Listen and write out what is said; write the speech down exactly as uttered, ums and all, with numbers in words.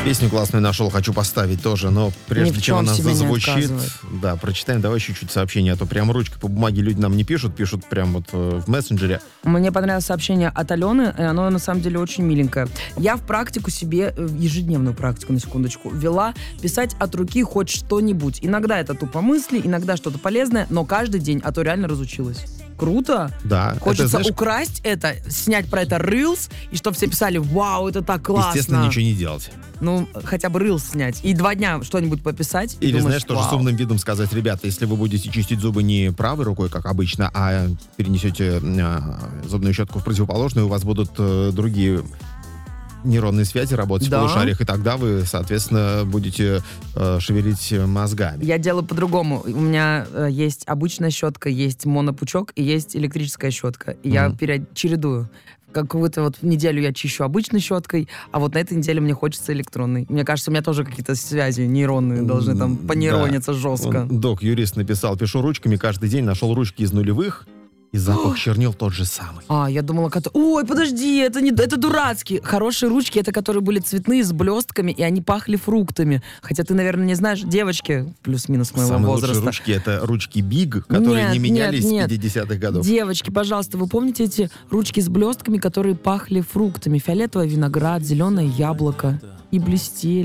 Песню классную нашел, хочу поставить тоже, но прежде чем она зазвучит, да, прочитаем давай чуть-чуть сообщение, а то прям ручкой по бумаге люди нам не пишут, пишут прям вот э, в мессенджере. Мне понравилось сообщение от Алены, и оно на самом деле очень миленькое. Я в практику себе, в ежедневную практику, на секундочку, вела писать от руки хоть что-нибудь. Иногда это тупо мысли, иногда что-то полезное, но каждый день, а то реально разучилась. Круто. Да. Хочется это, знаешь, украсть это, снять про это рилс, и чтобы все писали, вау, это так классно. Естественно, ничего не делать. Ну, хотя бы рилс снять. И два дня что-нибудь пописать. Или, думаешь, знаешь, тоже вау. с умным видом сказать, ребята, если вы будете чистить зубы не правой рукой, как обычно, а перенесете э, зубную щетку в противоположную, у вас будут э, другие нейронные связи работать Да. в полушариях, и тогда вы, соответственно, будете э, шевелить мозгами. Я делаю по-другому. У меня э, есть обычная щетка, есть монопучок и есть электрическая щетка. И я Мгм. период- чередую. Какую-то вот неделю я чищу обычной щеткой, а вот на этой неделе мне хочется электронной. Мне кажется, у меня тоже какие-то связи нейронные должны там М, понейрониться да. жестко. Он, док, юрист, написал, пишу ручками каждый день, нашел ручки из нулевых, и запах чернил тот же самый. А, я думала, кото- ой, подожди, это не, это дурацкие. Хорошие ручки, это которые были цветные, с блестками, и они пахли фруктами. Хотя ты, наверное, не знаешь, девочки, плюс-минус моего Самые возраста. лучшие ручки — это ручки Биг, которые Нет, не менялись нет, нет. с пятидесятых годов. Девочки, пожалуйста, вы помните эти ручки с блестками, которые пахли фруктами? Фиолетовый виноград, зеленое яблоко. И блестели.